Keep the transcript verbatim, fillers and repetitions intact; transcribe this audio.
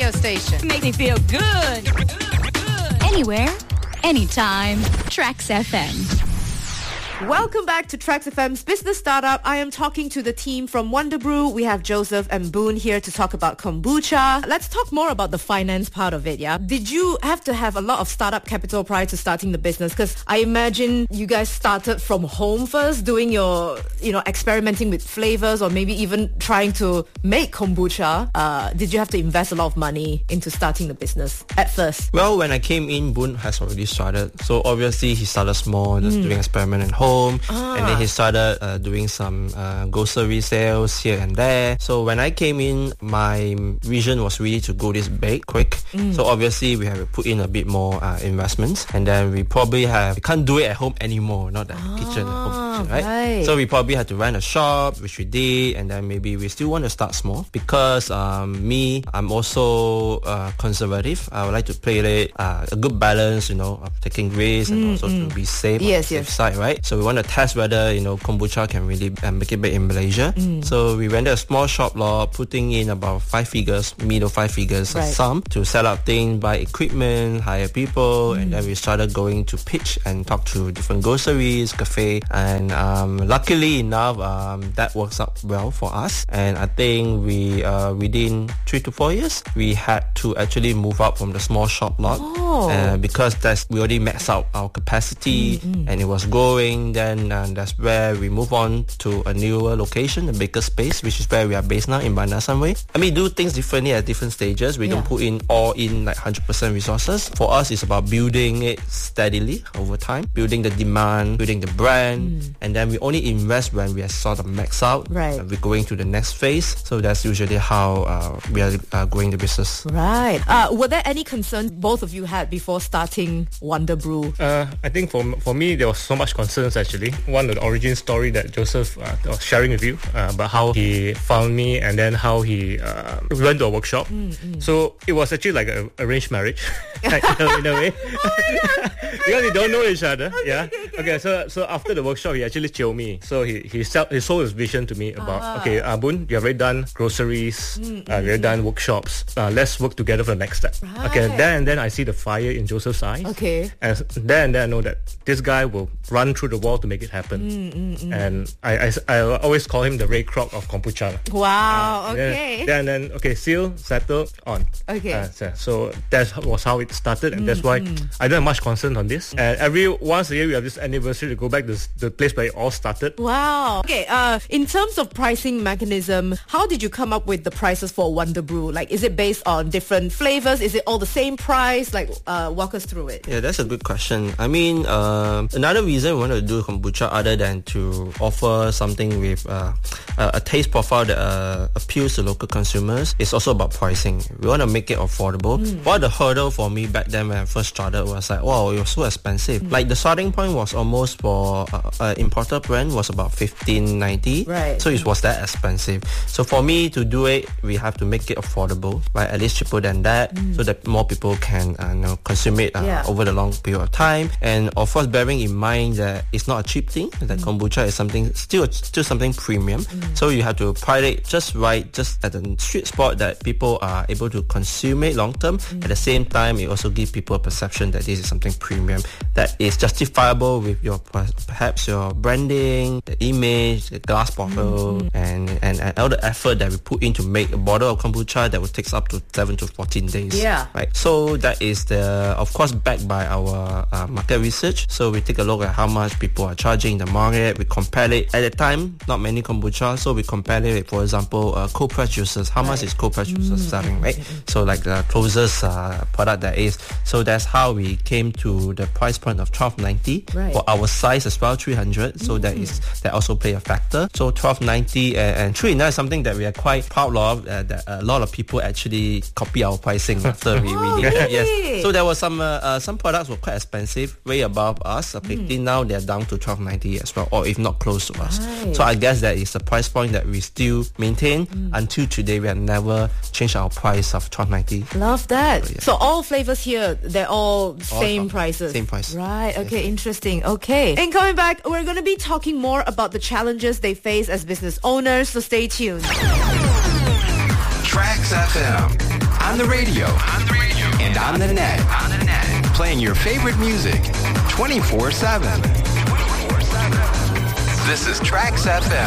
radio station. Make me feel good. good. Anywhere, anytime. Trax F M. Welcome back to Trax F M's Business Startup. I am talking to the team from Wonder Brew. We have Joseph and Boone here to talk about kombucha. Let's talk more about the finance part of it, yeah? Did you have to have a lot of startup capital prior to starting the business? Because I imagine you guys started from home first, doing your, you know, experimenting with flavors or maybe even trying to make kombucha. Uh, did you have to invest a lot of money into starting the business at first? Well, when I came in, Boone has already started. So obviously he started small, just mm. doing experiment at home. Ah. And then he started uh, doing some uh, grocery sales here and there. So when I came in, my vision was really to go this big, quick. Mm. So obviously we have to put in a bit more uh, investments. And then we probably have, we can't do it at home anymore, not the ah, kitchen, home kitchen, right? right? So we probably had to rent a shop, which we did. And then maybe we still want to start small. Because um, me, I'm also uh, conservative. I would like to play it, uh, a good balance, you know, of taking risks and mm, also mm. to be safe yes, on the yes. safe side, right? So we want to test whether, you know, kombucha can really uh, make it big in Malaysia. Mm. So we rented a small shop lot, putting in about five figures, middle five figures right. sum to set up things, buy equipment, hire people, mm. and then we started going to pitch and talk to different groceries, cafe, and um, luckily enough, um, that works out well for us. And I think we uh, within three to four years, we had to actually move out from the small shop lot oh. uh, because that's we already maxed out our capacity mm-hmm. and it was growing. Then uh, that's where we move on to a newer location, a bigger space, which is where we are based now in Bandar Sunway. I mean, do things differently at different stages. We yeah. don't put in all in like one hundred percent resources. For us, it's about building it steadily over time, building the demand, building the brand, mm. and then we only invest when we are sort of maxed out. Right. Uh, we're going to the next phase. So that's usually how uh, we are uh, growing the business. Right. Uh, were there any concerns both of you had before starting Wonder Brew? Uh, I think for for me, there was so much concerns actually. One of the origin story that Joseph uh, was sharing with you uh, about how he found me and then how he uh, went to a workshop. Mm, mm. So it was actually like an arranged marriage like, in a way. Oh because we don't know each other. Okay, yeah. Okay, okay. okay. So so after the workshop, he actually chilled me. So he he, sell, he sold his vision to me about ah. okay, uh, Boon, you have already done groceries, mm, uh, you have done workshops. Uh, let's work together for the next step. Right. Okay. Then and then I see the fire in Joseph's eyes. Okay. And then and then I know that this guy will run through the wall to make it happen. Mm, mm, mm. And I, I, I always call him the Ray Kroc of kombucha. Wow. Uh, okay. Then, then then okay, seal, settle, on. Okay. Uh, so, so that was how it started, and mm, that's why mm. I don't have much concern on this. And every once a year we have this anniversary to go back to the place where it all started. Wow. Okay. Uh, in terms of pricing mechanism, how did you come up with the prices for Wonder Brew? Like, is it based on different flavors? Is it all the same price? Like, uh, walk us through it. Yeah, that's a good question. I mean, uh, another reason we want to do kombucha other than to offer something with uh, a taste profile that uh, appeals to local consumers is also about pricing. We want to make it affordable. Mm. One of the hurdle for me back then when I first started was like, wow, it was so expensive. Mm. Like the starting point was almost for uh, an importer brand was about fifteen ninety. Right. So it was that expensive. So for me to do it, we have to make it affordable, right? At least cheaper than that, mm. so that more people can uh, you know, consume it uh, yeah. over the long period of time. And of course, bearing in mind that it's not a cheap thing, that mm. kombucha is something still still something premium. Mm. So you have to price it just right, just at the sweet spot that people are able to consume it long term. Mm. At the same time, it also gives people a perception that this is something premium that is justifiable with your perhaps your branding, the image, the glass bottle, mm. and, and and all the effort that we put in to make a bottle of kombucha that will take up to seven to fourteen days. Yeah. Right. So that is the, of course, backed by our uh, market research. So we take a look at how much people are charging in the market. We compare it. At the time, not many kombucha, so we compare it with, for example, uh, cold press juices. How right. much is cold press juices mm. selling, right? So like the closest uh, product that is. So that's how we came to the price point of twelve ninety right. for our size as well, three hundred. So mm. that is that also play a factor. So twelve ninety and, and true enough, something that we are quite proud of. Uh, that a lot of people actually copy our pricing after we oh, released it. Really? Yes. So there were some uh, uh, some products were quite expensive, way above us. Okay, mm. now they're down to twelve ninety as well, or if not close to us. Right. So I guess that is the price point that we still maintain mm. until today. We have never changed our price of twelve ninety. Love that. So, yeah. So all flavors here, they're all same all prices. Same price. Right. Okay. Yes. Interesting. Okay. And coming back, we're going to be talking more about the challenges they face as business owners. So stay tuned. Trax F M. On the radio. On the radio. And on the net. On the net. Playing your favorite music twenty-four seven. This is Trax F M.